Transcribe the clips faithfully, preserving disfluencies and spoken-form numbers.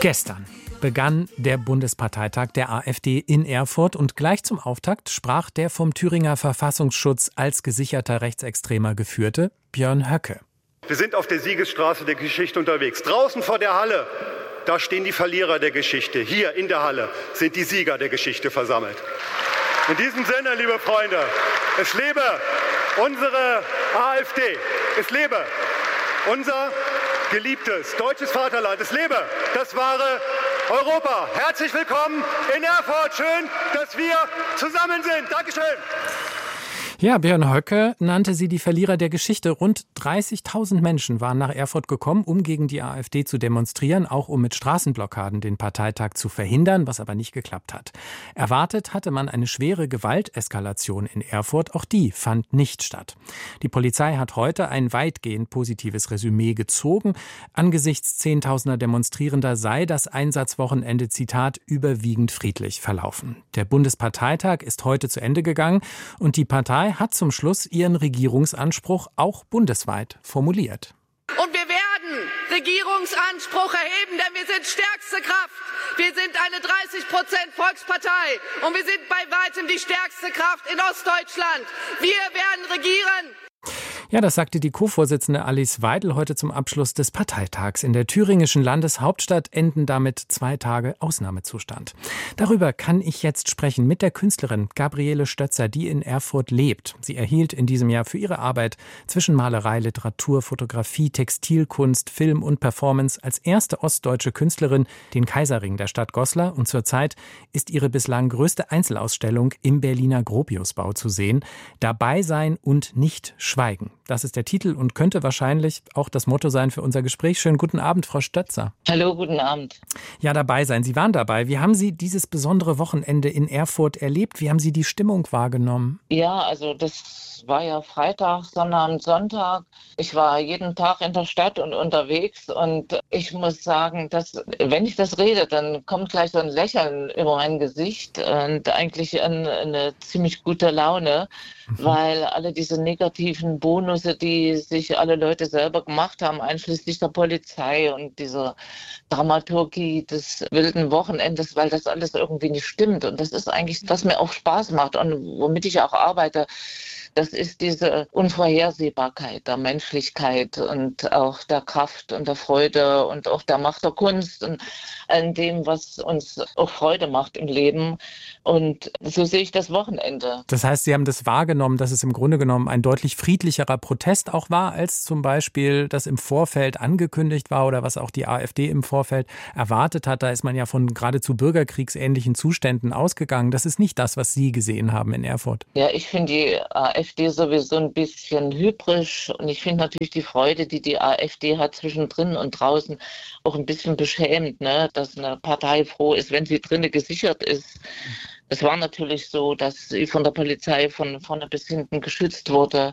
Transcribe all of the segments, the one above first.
Gestern begann der Bundesparteitag der AfD in Erfurt und gleich zum Auftakt sprach der vom Thüringer Verfassungsschutz als gesicherter Rechtsextremer geführte Björn Höcke. Wir sind auf der Siegesstraße der Geschichte unterwegs. Draußen vor der Halle, da stehen die Verlierer der Geschichte. Hier in der Halle sind die Sieger der Geschichte versammelt. In diesem Sinne, liebe Freunde, es lebe unsere AfD. Es lebe unser geliebtes deutsches Vaterland. Es lebe das wahre Europa. Herzlich willkommen in Erfurt. Schön, dass wir zusammen sind. Dankeschön. Ja, Björn Höcke nannte sie die Verlierer der Geschichte. Rund dreißigtausend Menschen waren nach Erfurt gekommen, um gegen die AfD zu demonstrieren, auch um mit Straßenblockaden den Parteitag zu verhindern, was aber nicht geklappt hat. Erwartet hatte man eine schwere Gewalteskalation in Erfurt, auch die fand nicht statt. Die Polizei hat heute ein weitgehend positives Resümee gezogen. Angesichts zehntausender Demonstrierender sei das Einsatzwochenende, Zitat, überwiegend friedlich verlaufen. Der Bundesparteitag ist heute zu Ende gegangen und die Partei hat zum Schluss ihren Regierungsanspruch auch bundesweit formuliert. Und wir werden Regierungsanspruch erheben, denn wir sind stärkste Kraft. Wir sind eine dreißig Prozent Volkspartei und wir sind bei weitem die stärkste Kraft in Ostdeutschland. Wir werden regieren. Ja, das sagte die Co-Vorsitzende Alice Weidel heute zum Abschluss des Parteitags. In der thüringischen Landeshauptstadt enden damit zwei Tage Ausnahmezustand. Darüber kann ich jetzt sprechen mit der Künstlerin Gabriele Stötzer, die in Erfurt lebt. Sie erhielt in diesem Jahr für ihre Arbeit zwischen Malerei, Literatur, Fotografie, Textilkunst, Film und Performance als erste ostdeutsche Künstlerin den Kaiserring der Stadt Goslar. Und zurzeit ist ihre bislang größte Einzelausstellung im Berliner Gropiusbau zu sehen. Dabei sein und nicht schweigen. Das ist der Titel und könnte wahrscheinlich auch das Motto sein für unser Gespräch. Schönen guten Abend, Frau Stötzer. Hallo, guten Abend. Ja, dabei sein. Sie waren dabei. Wie haben Sie dieses besondere Wochenende in Erfurt erlebt? Wie haben Sie die Stimmung wahrgenommen? Ja, also das war ja Freitag, Sonnabend, Sonntag. Ich war jeden Tag in der Stadt und unterwegs und ich muss sagen, dass, wenn ich das rede, dann kommt gleich so ein Lächeln über mein Gesicht und eigentlich eine, eine ziemlich gute Laune, mhm. weil alle diese negativen Bonusse, die sich alle Leute selber gemacht haben, einschließlich der Polizei und dieser Dramaturgie des wilden Wochenendes, weil das alles irgendwie nicht stimmt. Und das ist eigentlich, was mir auch Spaß macht und womit ich auch arbeite. Das ist diese Unvorhersehbarkeit der Menschlichkeit und auch der Kraft und der Freude und auch der Macht der Kunst und an dem, was uns auch Freude macht im Leben. Und so sehe ich das Wochenende. Das heißt, Sie haben das wahrgenommen, dass es im Grunde genommen ein deutlich friedlicherer Protest auch war, als zum Beispiel das im Vorfeld angekündigt war oder was auch die AfD im Vorfeld erwartet hat. Da ist man ja von geradezu bürgerkriegsähnlichen Zuständen ausgegangen. Das ist nicht das, was Sie gesehen haben in Erfurt. Ja, ich finde die AfD sowieso ein bisschen hybrisch und ich finde natürlich die Freude, die die AfD hat zwischendrin und draußen, auch ein bisschen beschämend, ne? Dass eine Partei froh ist, wenn sie drinnen gesichert ist. Es war natürlich so, dass sie von der Polizei von vorne bis hinten geschützt wurde.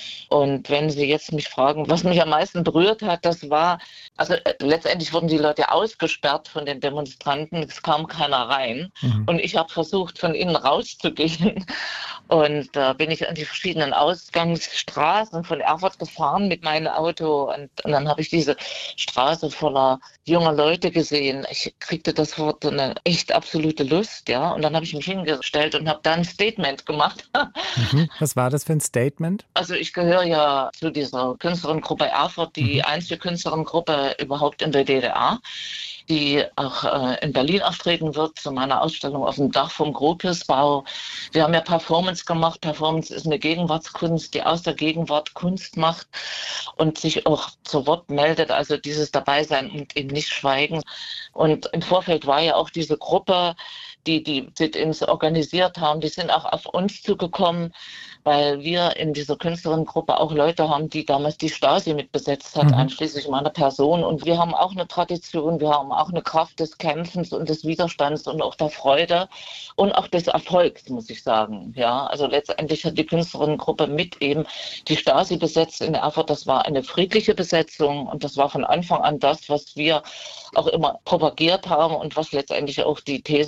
Und wenn Sie jetzt mich fragen, was mich am meisten berührt hat, das war, also äh, letztendlich wurden die Leute ausgesperrt von den Demonstranten, es kam keiner rein. Mhm. Und ich habe versucht, von innen rauszugehen. Und da äh, bin ich an die verschiedenen Ausgangsstraßen von Erfurt gefahren mit meinem Auto. Und, und dann habe ich diese Straße voller junger Leute gesehen. Ich kriegte das Wort eine echt absolute Lust, ja. Und dann habe ich mich hingestellt und habe da ein Statement gemacht. Mhm. Was war das für ein Statement? Also ich gehöre ja zu dieser Künstlerinnengruppe Erfurt, die mhm. einzige Künstlerinnengruppe überhaupt in der D D R, die auch äh, in Berlin auftreten wird, zu meiner Ausstellung auf dem Dach vom Gropiusbau. Wir haben ja Performance gemacht. Performance ist eine Gegenwartskunst, die aus der Gegenwart Kunst macht und sich auch zu Wort meldet, also dieses Dabeisein und eben nicht schweigen. Und im Vorfeld war ja auch diese Gruppe, die die Sit-ins organisiert haben, die sind auch auf uns zugekommen, weil wir in dieser Künstlerinnengruppe auch Leute haben, die damals die Stasi mitbesetzt hat, mhm. einschließlich meiner Person. Und wir haben auch eine Tradition, wir haben auch eine Kraft des Kämpfens und des Widerstands und auch der Freude und auch des Erfolgs, muss ich sagen. Ja, also letztendlich hat die Künstlerinnengruppe mit eben die Stasi besetzt in Erfurt. Das war eine friedliche Besetzung und das war von Anfang an das, was wir auch immer propagiert haben und was letztendlich auch die These war von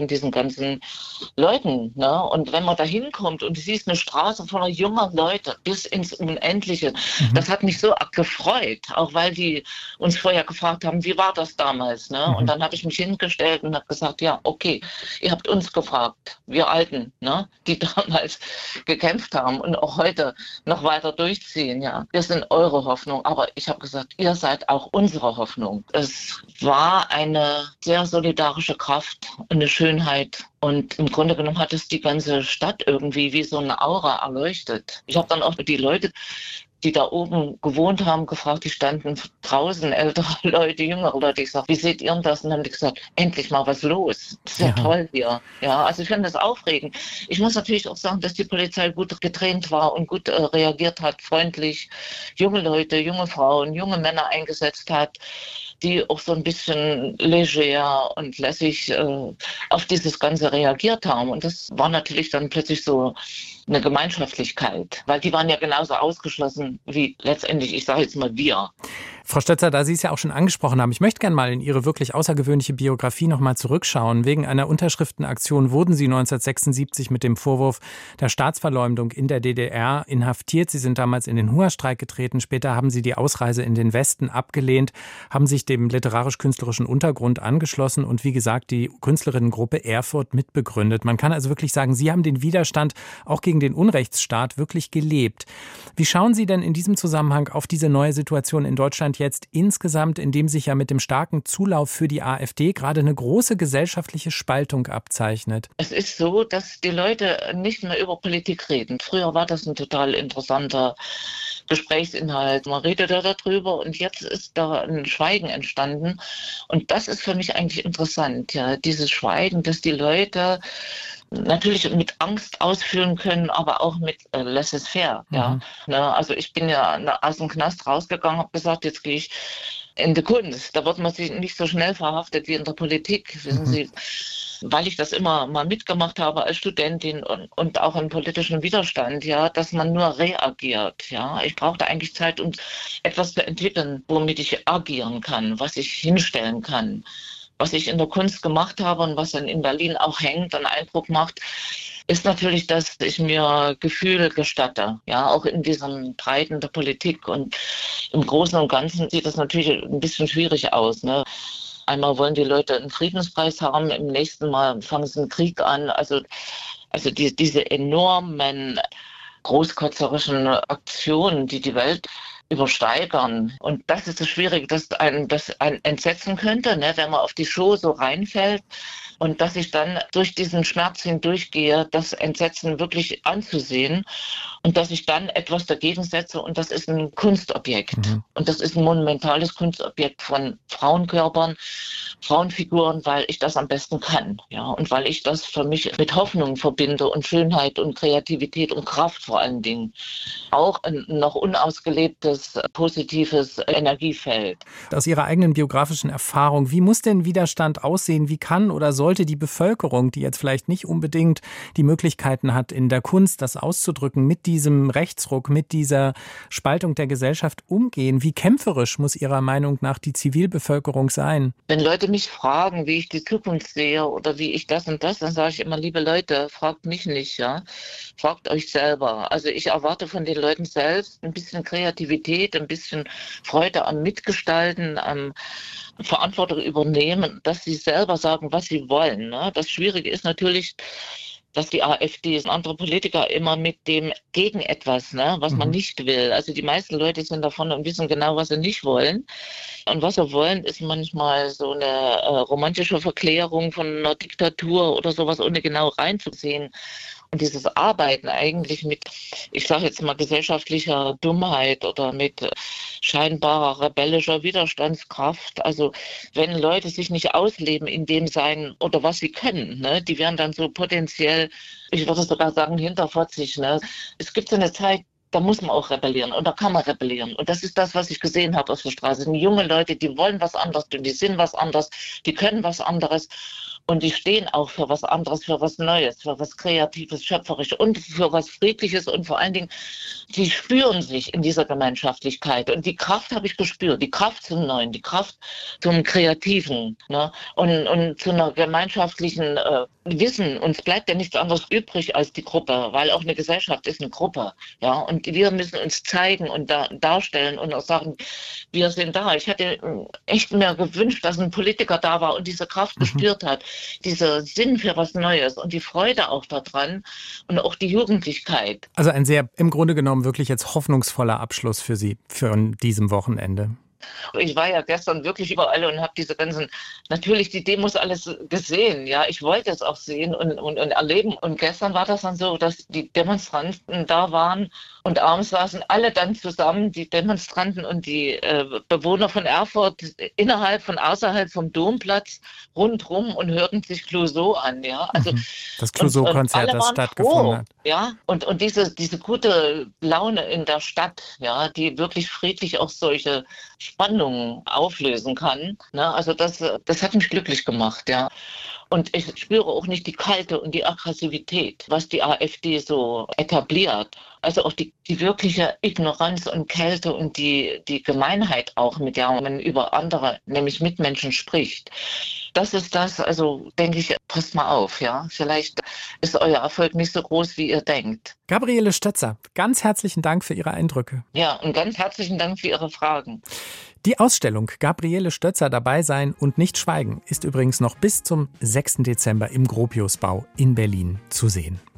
von diesen ganzen Leuten. Ne? Und wenn man da hinkommt und du siehst eine Straße voller junger Leute bis ins Unendliche, mhm. das hat mich so gefreut, auch weil die uns vorher gefragt haben, wie war das damals? Ne? Mhm. Und dann habe ich mich hingestellt und habe gesagt, ja, okay, ihr habt uns gefragt, wir Alten, ne? die damals gekämpft haben und auch heute noch weiter durchziehen. Ja, wir sind eure Hoffnung, aber ich habe gesagt, ihr seid auch unsere Hoffnung. Es war eine sehr solidarische Kraft, eine Schönheit. Und im Grunde genommen hat es die ganze Stadt irgendwie wie so eine Aura erleuchtet. Ich habe dann auch die Leute, die da oben gewohnt haben, gefragt, die standen draußen, ältere Leute, jüngere Leute. Ich sage, wie seht ihr das? Und dann haben die gesagt, endlich mal was los. Das ist ja, ja toll hier. Ja, also ich finde das aufregend. Ich muss natürlich auch sagen, dass die Polizei gut getraint war und gut äh, reagiert hat, freundlich, junge Leute, junge Frauen, junge Männer eingesetzt hat, die auch so ein bisschen leger und lässig äh, auf dieses Ganze reagiert haben. Und das war natürlich dann plötzlich so eine Gemeinschaftlichkeit, weil die waren ja genauso ausgeschlossen wie letztendlich, ich sage jetzt mal, wir. Frau Stötzer, da Sie es ja auch schon angesprochen haben, ich möchte gerne mal in Ihre wirklich außergewöhnliche Biografie noch mal zurückschauen. Wegen einer Unterschriftenaktion wurden Sie neunzehnhundertsechsundsiebzig mit dem Vorwurf der Staatsverleumdung in der D D R inhaftiert. Sie sind damals in den Hungerstreik getreten. Später haben Sie die Ausreise in den Westen abgelehnt, haben sich dem literarisch-künstlerischen Untergrund angeschlossen und wie gesagt die Künstlerinnengruppe Erfurt mitbegründet. Man kann also wirklich sagen, Sie haben den Widerstand auch gegen den Unrechtsstaat wirklich gelebt. Wie schauen Sie denn in diesem Zusammenhang auf diese neue Situation in Deutschland jetzt insgesamt, in dem sich ja mit dem starken Zulauf für die AfD gerade eine große gesellschaftliche Spaltung abzeichnet? Es ist so, dass die Leute nicht mehr über Politik reden. Früher war das ein total interessanter Gesprächsinhalt. Man redete darüber und jetzt ist da ein Schweigen entstanden. Und das ist für mich eigentlich interessant, ja, dieses Schweigen, dass die Leute natürlich mit Angst ausführen können, aber auch mit äh, laissez-faire. Mhm. Ja. Ne, also ich bin ja aus dem Knast rausgegangen, habe gesagt, jetzt gehe ich in die Kunst. Da wird man sich nicht so schnell verhaftet wie in der Politik, wissen mhm. Sie. Weil ich das immer mal mitgemacht habe als Studentin und, und auch im politischen Widerstand, ja, dass man nur reagiert. Ja. Ich brauchte eigentlich Zeit, um etwas zu entwickeln, womit ich agieren kann, was ich hinstellen kann. Was ich in der Kunst gemacht habe und was dann in Berlin auch hängt und Eindruck macht, ist natürlich, dass ich mir Gefühle gestatte, ja, auch in diesen Breiten der Politik. Und im Großen und Ganzen sieht das natürlich ein bisschen schwierig aus, ne? Einmal wollen die Leute einen Friedenspreis haben, im nächsten Mal fangen sie einen Krieg an. Also, also die, diese enormen großkotzerischen Aktionen, die die Welt übersteigern. Und das ist das Schwierige, dass ein, das ein entsetzen könnte, ne, wenn man auf die Show so reinfällt und dass ich dann durch diesen Schmerz hindurchgehe, das Entsetzen wirklich anzusehen und dass ich dann etwas dagegen setze und das ist ein Kunstobjekt. Mhm. Und das ist ein monumentales Kunstobjekt von Frauenkörpern, Frauenfiguren, weil ich das am besten kann. Ja, und weil ich das für mich mit Hoffnung verbinde und Schönheit und Kreativität und Kraft vor allen Dingen. Auch ein noch unausgelebtes, positives Energiefeld. Aus Ihrer eigenen biografischen Erfahrung, wie muss denn Widerstand aussehen? Wie kann oder sollte die Bevölkerung, die jetzt vielleicht nicht unbedingt die Möglichkeiten hat, in der Kunst das auszudrücken, mit diesem Rechtsruck, mit dieser Spaltung der Gesellschaft umgehen? Wie kämpferisch muss Ihrer Meinung nach die Zivilbevölkerung sein? Wenn Leute mich fragen, wie ich die Zukunft sehe oder wie ich das und das, dann sage ich immer, liebe Leute, fragt mich nicht, ja. Fragt euch selber. Also ich erwarte von den Leuten selbst ein bisschen Kreativität, ein bisschen Freude am Mitgestalten, am Verantwortung übernehmen, dass sie selber sagen, was sie wollen. Ne? Das Schwierige ist natürlich, dass die AfD und andere Politiker immer mit dem gegen etwas, ne, was mhm. man nicht will. Also die meisten Leute sind davon und wissen genau, was sie nicht wollen. Und was sie wollen, ist manchmal so eine äh, romantische Verklärung von einer Diktatur oder sowas, ohne genau reinzusehen. Und dieses Arbeiten eigentlich mit, ich sage jetzt mal, gesellschaftlicher Dummheit oder mit scheinbarer rebellischer Widerstandskraft. Also wenn Leute sich nicht ausleben in dem Sein oder was sie können, ne, die werden dann so potenziell, ich würde sogar sagen, hinterfotzig. Ne. Es gibt so eine Zeit, da muss man auch rebellieren und da kann man rebellieren. Und das ist das, was ich gesehen habe auf der Straße. Das sind junge Leute, die wollen was anderes tun, die sind was anderes, die können was anderes. Und die stehen auch für was anderes, für was Neues, für was Kreatives, Schöpferisches und für was Friedliches. Und vor allen Dingen, die spüren sich in dieser Gemeinschaftlichkeit. Und die Kraft habe ich gespürt, die Kraft zum Neuen, die Kraft zum Kreativen, ne? und, und zu einer gemeinschaftlichen äh, Wissen. Uns bleibt ja nichts anderes übrig als die Gruppe, weil auch eine Gesellschaft ist eine Gruppe. Ja? Und wir müssen uns zeigen und da, darstellen und auch sagen, wir sind da. Ich hätte echt mir gewünscht, dass ein Politiker da war und diese Kraft mhm. gespürt hat, dieser Sinn für was Neues und die Freude auch daran und auch die Jugendlichkeit. Also ein sehr, im Grunde genommen, wirklich jetzt hoffnungsvoller Abschluss für Sie, für diesem Wochenende. Ich war ja gestern wirklich überall und habe diese ganzen, natürlich die Demos alles gesehen, ja, ich wollte es auch sehen und, und, und erleben. Und gestern war das dann so, dass die Demonstranten da waren und abends saßen alle dann zusammen, die Demonstranten und die äh, Bewohner von Erfurt, innerhalb von außerhalb vom Domplatz, rundrum und hörten sich Clouseau an, ja. Also, das Clouseau-Konzert, das stattgefunden froh, hat. Ja, und, und diese, diese gute Laune in der Stadt, ja, die wirklich friedlich auch solche Spannungen auflösen kann. Ne? Also das, das hat mich glücklich gemacht, ja. Und ich spüre auch nicht die Kälte und die Aggressivität, was die AfD so etabliert. Also auch die, die wirkliche Ignoranz und Kälte und die, die Gemeinheit auch, mit der man über andere, nämlich Mitmenschen spricht. Das ist das, also denke ich, passt mal auf, ja. Vielleicht ist euer Erfolg nicht so groß, wie ihr denkt. Gabriele Stötzer, ganz herzlichen Dank für Ihre Eindrücke. Ja, und ganz herzlichen Dank für Ihre Fragen. Die Ausstellung Gabriele Stötzer dabei sein und nicht schweigen ist übrigens noch bis zum sechsten Dezember im Gropiusbau in Berlin zu sehen.